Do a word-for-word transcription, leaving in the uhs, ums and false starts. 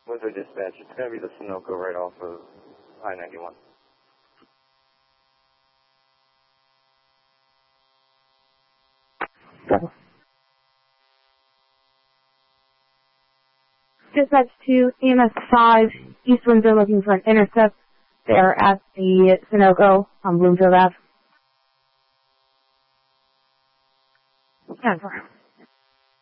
Windsor Dispatch, it's going to be the Sunoco right off of I ninety-one. Dispatch to E M S five, East Windsor looking for an intercept. They're at the Sunoco on Bloomfield Avenue. ten four.